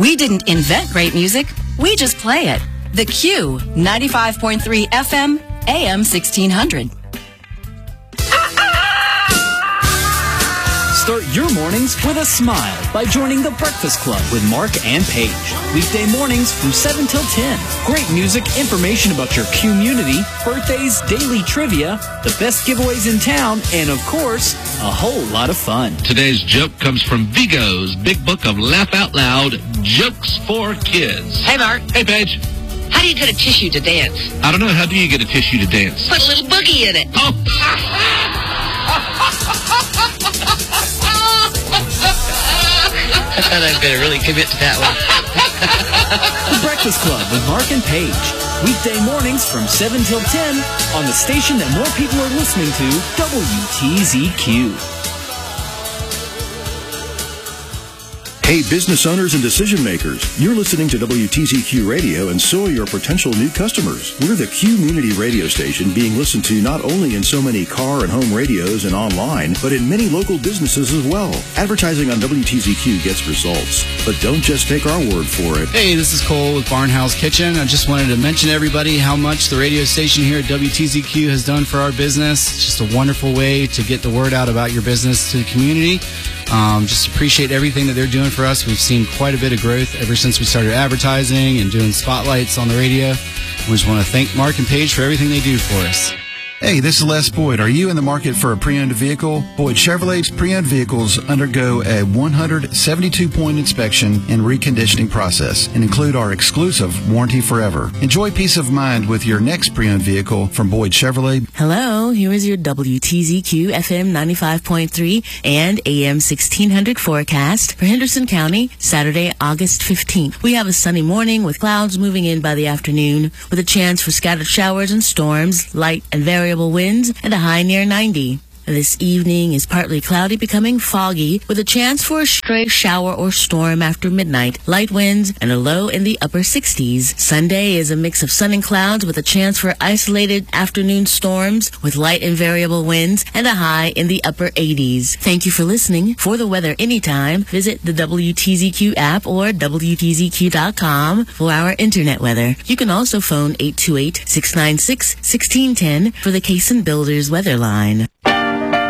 We didn't invent great music, we just play it. The Q, 95.3 FM, AM 1600. Start your mornings with a smile by joining the Breakfast Club with Mark and Paige. Weekday mornings from 7 till 10. Great music, information about your community, birthdays, daily trivia, the best giveaways in town, and of course, a whole lot of fun. Today's joke comes from Vigo's Big Book of Laugh Out Loud Jokes for Kids. Hey, Mark. Hey, Paige. How do you get a tissue to dance? I don't know. How do you get a tissue to dance? Put a little boogie in it. Oh. I thought I'd better really commit to that one. The Breakfast Club with Mark and Paige. Weekday mornings from 7 till 10 on the station that more people are listening to, WTZQ. Hey, business owners and decision makers, you're listening to WTZQ Radio, and so are your potential new customers. We're the community radio station being listened to not only in so many car and home radios and online, but in many local businesses as well. Advertising on WTZQ gets results, but don't just take our word for it. Hey, this is Cole with Barnhouse Kitchen. I just wanted to mention to everybody how much the radio station here at WTZQ has done for our business. It's just a wonderful way to get the word out about your business to the community. Just appreciate everything that they're doing for us. We've seen quite a bit of growth ever since we started advertising and doing spotlights on the radio. We just want to thank Mark and Paige for everything they do for us. Hey, this is Les Boyd. Are you in the market for a pre-owned vehicle? Boyd Chevrolet's pre-owned vehicles undergo a 172-point inspection and reconditioning process and include our exclusive Warranty Forever. Enjoy peace of mind with your next pre-owned vehicle from Boyd Chevrolet. Hello, here is your WTZQ FM 95.3 and AM 1600 forecast for Henderson County, Saturday, August 15th. We have a sunny morning with clouds moving in by the afternoon with a chance for scattered showers and storms, light and variable winds, and a high near 90. This evening is partly cloudy, becoming foggy, with a chance for a stray shower or storm after midnight, light winds, and a low in the upper 60s. Sunday is a mix of sun and clouds with a chance for isolated afternoon storms with light and variable winds, and a high in the upper 80s. Thank you for listening. For the weather anytime, visit the WTZQ app or WTZQ.com for our internet weather. You can also phone 828-696-1610 for the Cason Builders weather line.